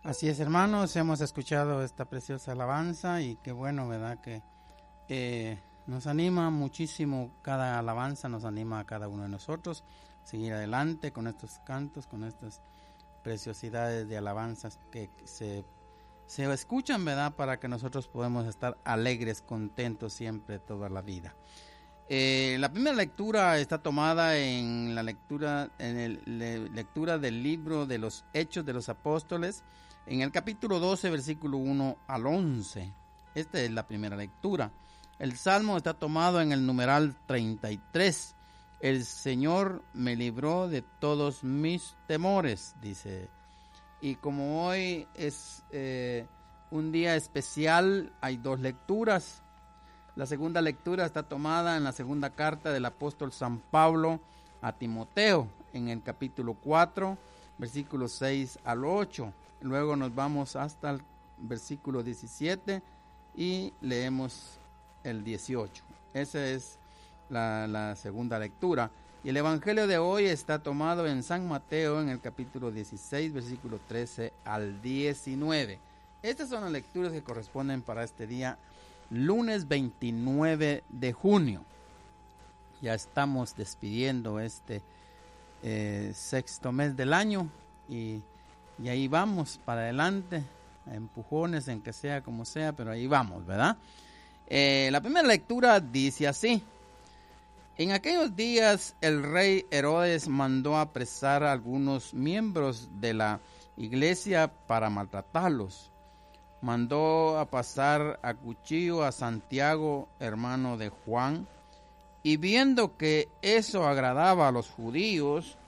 Así es, hermanos, hemos escuchado esta preciosa alabanza y qué bueno, ¿verdad? Que nos anima muchísimo, cada alabanza nos anima a cada uno de nosotros a seguir adelante con estos cantos, con estas preciosidades de alabanzas que se escuchan, ¿verdad? Para que nosotros podamos estar alegres, contentos siempre, toda la vida. La primera lectura está tomada en la lectura del libro de los Hechos de los Apóstoles, en el capítulo 12, versículo 1 al 11. Esta es la primera lectura. El salmo está tomado en el numeral 33. El Señor me libró de todos mis temores, dice. Y como hoy es un día especial, hay dos lecturas. La segunda lectura está tomada en la segunda carta del apóstol San Pablo a Timoteo, en el capítulo 4, versículos 6 al 8. Luego nos vamos hasta el versículo 17 y leemos el 18. Esa es la segunda lectura. Y el evangelio de hoy está tomado en San Mateo, en el capítulo 16, versículo 13 al 19. Estas son las lecturas que corresponden para este día, lunes 29 de junio. Ya estamos despidiendo este sexto mes del año y ahí vamos para adelante, a empujones, en que sea como sea, pero ahí vamos, ¿verdad? La primera lectura dice así: en aquellos días el rey Herodes mandó apresar a algunos miembros de la iglesia para maltratarlos. Mandó a pasar a cuchillo a Santiago, hermano de Juan, y viendo que eso agradaba a los judíos,